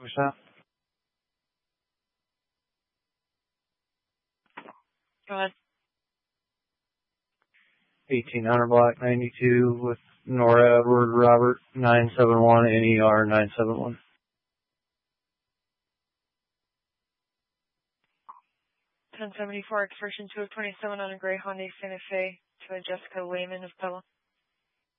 What's that? Go ahead. 1800 block 92 with Nora Edward Robert 971 NER 971. 1074 expression 2 of 27 on a gray Hyundai Santa Fe to a Jessica Wayman of Pella.